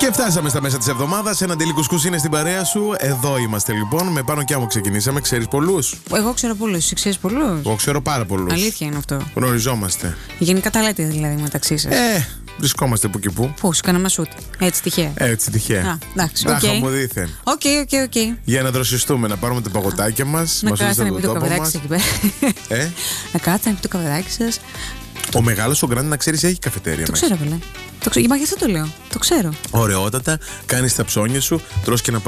Και φτάσαμε στα μέσα της εβδομάδας. Ένα ντελή κουσκούς είναι στην παρέα σου. Εδώ είμαστε λοιπόν. Με Πάνο και Άμμο ξεκινήσαμε. Ξέρεις πολλούς? Εγώ ξέρω πολλούς. Εσύ ξέρεις πολλούς? Εγώ ξέρω πάρα πολλούς. Αλήθεια είναι αυτό? Γνωριζόμαστε. Γενικά τα λέτε δηλαδή μεταξύ σας? Βρισκόμαστε που και που. Πού, σε κανένα σούτ. Έτσι τυχαία. Έτσι τυχαία. Α, εντάξει, Τα οκ. είχαμε δίθεν. Οκ. Για να δροσιστούμε, να πάρουμε τα παγωτάκια μας. Να Μας κάτσετε να ήρθε πείτε το το τόπο καβεδάκι μας. σας εκεί πέρα. Να κάτσετε να πείτε το καβεδάκι σας. Ο μεγάλος ο Γκράντι, να ξέρεις, έχει καφετέρια Το μέσα. ξέρω, βέβαια. Μα γι' αυτό το λέω. Το ξέρω. Ωραιότατα, κάνεις τα ψώνια σου, τρως και ένα